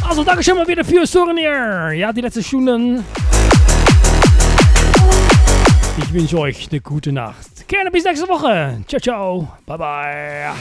Also, danke schon mal wieder fürs Hören hier. Ja, die letzten Stunden. Ich wünsche euch eine gute Nacht. Gerne bis nächste Woche. Ciao, ciao. Bye, bye.